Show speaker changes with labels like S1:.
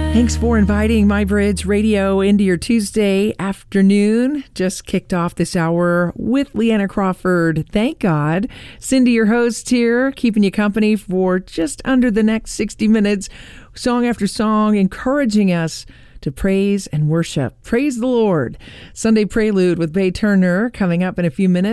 S1: Thanks for inviting My Bridge Radio into your Tuesday afternoon. Just kicked off this hour with Leanna Crawford. Thank God. Cindy, your host here, keeping you company for just under the next 60 minutes, song after song, encouraging us to praise and worship. Praise the Lord. Sunday Prelude with Bay Turner coming up in a few minutes.